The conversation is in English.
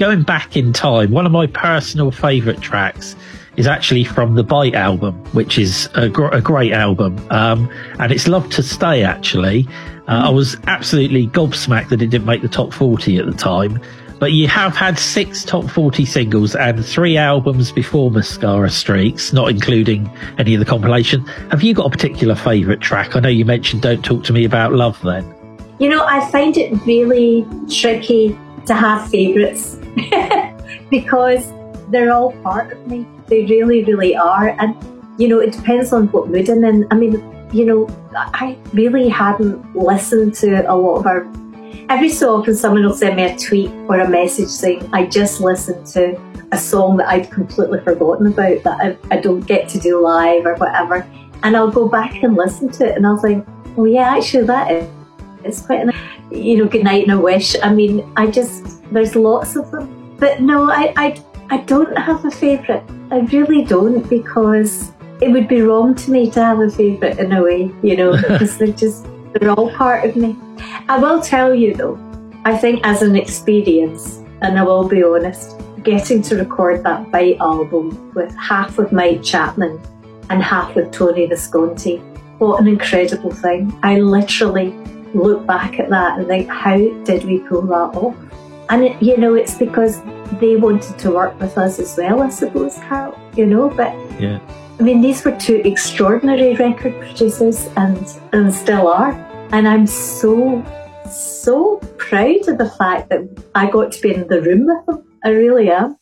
going back in time, one of my personal favourite tracks is actually from the Bite album, which is a great album. And it's Love to Stay, actually. I was absolutely gobsmacked that it didn't make the top 40 at the time. But you have had 6 top 40 singles and 3 albums before Mascara Streaks, not including any of the compilation. Have you got a particular favourite track? I know you mentioned Don't Talk to Me About Love then. You know, I find it really tricky to have favourites because they're all part of me. They really, really are. And, you know, it depends on what mood I'm in. I mean, you know, I really hadn't listened to a lot of our... Every so often someone will send me a tweet or a message saying, I just listened to a song that I'd completely forgotten about, that I don't get to do live or whatever. And I'll go back and listen to it and I'll think, oh yeah, actually that is... It's quite a nice, you know, Good Night and a Wish. I mean, there's lots of them. But no, I don't have a favourite. I really don't, because it would be wrong to me to have a favourite in a way, you know, because they're all part of me. I will tell you though, I think as an experience, and I will be honest, getting to record that Bite album with half with Mike Chapman and half with Tony Visconti, what an incredible thing. I literally look back at that and think, how did we pull that off? And you know, it's because they wanted to work with us as well, I suppose, Carl, you know. But yeah, I mean, these were 2 extraordinary record producers and still are. And I'm so proud of the fact that I got to be in the room with them. I really am.